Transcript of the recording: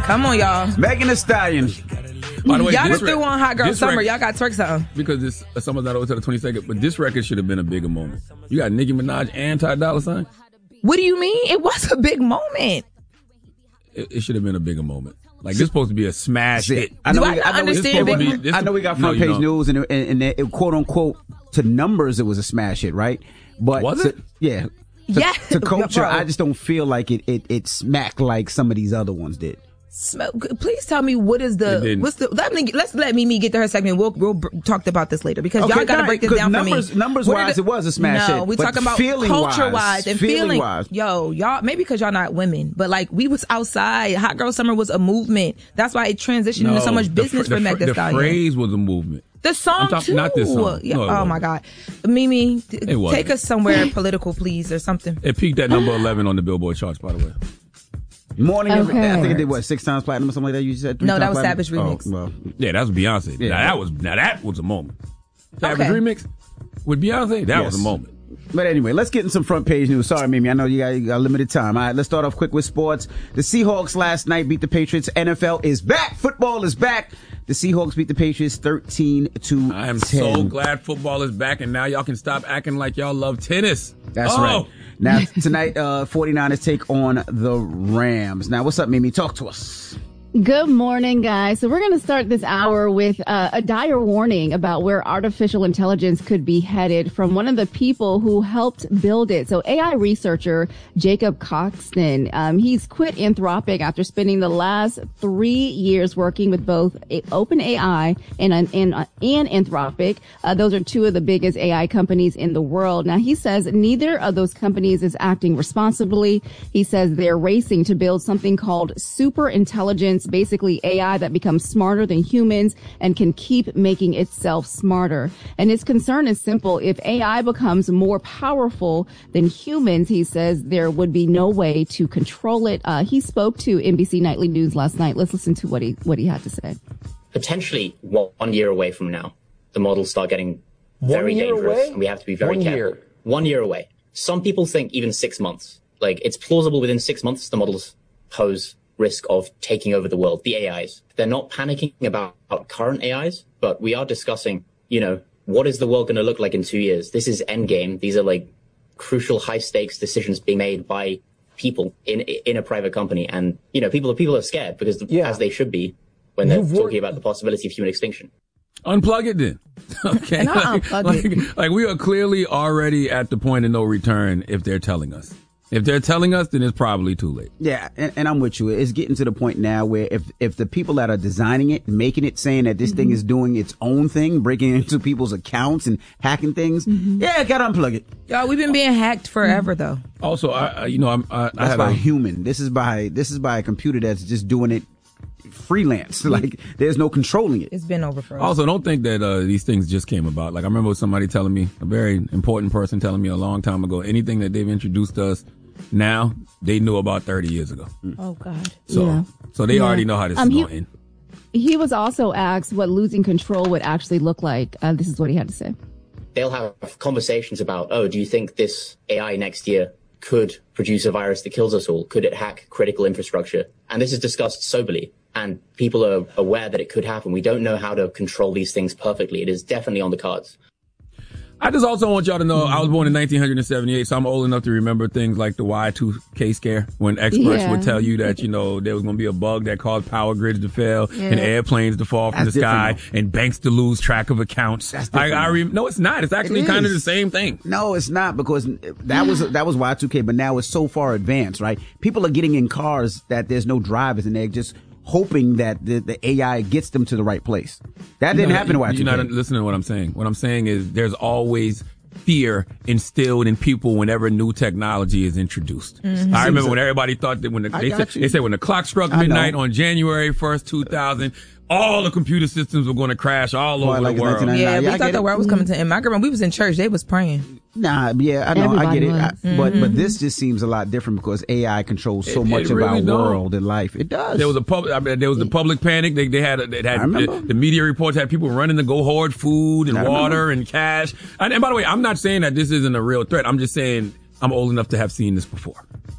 Come on, y'all. Megan Thee Stallion. By the way, y'all just threw on Hot Girl Summer. Y'all got twerk something. Because this summer's not over till the 22nd, but this record should have been a bigger moment. You got Nicki Minaj and Ty Dolla $ign. What do you mean? It was a big moment. It should have been a bigger moment. Like, this is supposed to be a smash hit. I know we got front page news and it, quote unquote, to numbers, it was a smash hit, right? But was it? Yeah. To culture, I just don't feel like it smacked like some of these other ones did. Please tell me let's let Mimi get to her segment. We'll talk about this later because y'all got to break this down for me. Numbers wise, it was a smash hit. No, we talking about culture wise and feeling. Yo, y'all, maybe because y'all not women, but like we was outside. Hot Girl Summer was a movement. That's why it transitioned into so much business for Meg Thee Stallion. The phrase was a movement. The song too. Not this song. Yeah. Oh my God, Mimi, take us somewhere political, please, or something. It peaked at number 11 on the Billboard charts, by the way. Morning, I think it did 6 times platinum or something like that. You said no, that was Savage remix. Oh, well. Yeah, that was Beyonce. Yeah. Now that was a moment. Savage remix with Beyonce. That was a moment. But anyway, let's get in some front page news. Sorry, Mimi, I know you got limited time. All right, let's start off quick with sports. The Seahawks last night beat the Patriots. NFL is back. Football is back. The Seahawks beat the Patriots 13-10. I am so glad football is back, and now y'all can stop acting like y'all love tennis. That's right. Now, tonight, 49ers take on the Rams. Now, what's up, Mimi? Talk to us. Good morning, guys. So we're going to start this hour with a dire warning about where artificial intelligence could be headed from one of the people who helped build it. So AI researcher Jacob Coxton, he's quit Anthropic after spending the last 3 years working with both OpenAI and Anthropic. Those are two of the biggest AI companies in the world. Now, he says neither of those companies is acting responsibly. He says they're racing to build something called super intelligence, basically AI that becomes smarter than humans and can keep making itself smarter. And his concern is simple. If AI becomes more powerful than humans, he says there would be no way to control it. He spoke to NBC Nightly News last night. Let's listen to what he had to say. Potentially 1 year away from now, the models start getting very dangerous, and we have to be very careful. 1 year away. Some people think even 6 months. Like, it's plausible within 6 months the models pose risk of taking over the world, the AIs. They're not panicking about current AIs, but we are discussing, what is the world going to look like in 2 years? This is endgame. These are like crucial high stakes decisions being made by people in a private company. And, people are scared because as they should be when they're talking about the possibility of human extinction. Unplug it then. Okay. Like we are clearly already at the point of no return if they're telling us. If they're telling us, then it's probably too late. Yeah, and I'm with you. It's getting to the point now where if the people that are designing it, making it, saying that this thing is doing its own thing, breaking into people's accounts and hacking things, gotta unplug it. Y'all, we've been being hacked forever, though. Also, that's by a human. This is by a computer that's just doing it freelance. Like, there's no controlling it. It's been over for us. Also, don't think that these things just came about. Like, I remember somebody telling me, a very important person telling me a long time ago, anything that they've introduced to us now, they knew about 30 years ago. Oh, God. So they already know how this is going to end. He was also asked what losing control would actually look like. This is what he had to say. They'll have conversations about, do you think this AI next year could produce a virus that kills us all? Could it hack critical infrastructure? And this is discussed soberly. And people are aware that it could happen. We don't know how to control these things perfectly. It is definitely on the cards. I just also want y'all to know I was born in 1978, so I'm old enough to remember things like the Y2K scare, when experts would tell you that, there was going to be a bug that caused power grids to fail and airplanes to fall from the sky and banks to lose track of accounts. No, it's not. It's actually kind of the same thing. No, it's not, because that was Y2K, but now it's so far advanced, right? People are getting in cars that there's no drivers and they're just hoping that the AI gets them to the right place. That didn't happen to Y2K. You're not listening to what I'm saying. What I'm saying is there's always fear instilled in people whenever new technology is introduced. Mm-hmm. I remember when everybody thought that they said when the clock struck midnight on January 1st, 2000, all the computer systems were going to crash all over the world. Yeah, we thought the world was coming to end. My girl, when we was in church, they was praying. Nah, yeah, I know, I get it. But this just seems a lot different because AI controls so much of our world and life. It does. There was the public panic. They had the media reports had people running to go hoard food and water and cash. And by the way, I'm not saying that this isn't a real threat. I'm just saying I'm old enough to have seen this before.